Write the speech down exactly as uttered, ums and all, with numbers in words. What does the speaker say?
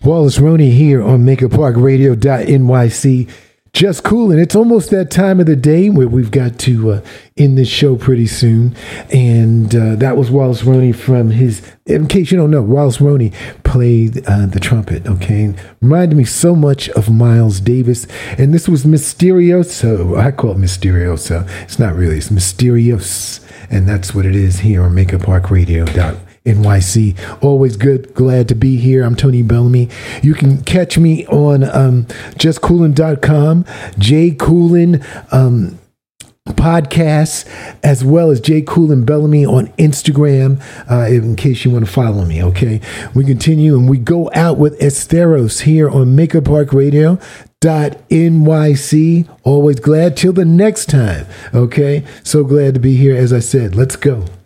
Wallace Roney here on Maker Park Radio dot N Y C. Just cool. And it's almost that time of the day where we've got to uh, end this show pretty soon. And uh, that was Wallace Roney from his, in case you don't know, Wallace Roney played uh, the trumpet, okay? Reminded me so much of Miles Davis. And this was Mysterioso. I call it Mysterioso. It's not really, it's Mysterious. And that's what it is here on Maker Park Radio dot N Y C. Always good, glad to be here. I'm Tony Bellamy. You can catch me on um, just coolin dot com, Jay Coolin um, podcasts, as well as Jay Coolin Bellamy on Instagram, uh, in case you want to follow me, okay? We continue and we go out with Esteros here on Maker Park Radio dot N Y C. Always glad till the next time, okay? So glad to be here. As I said, let's go.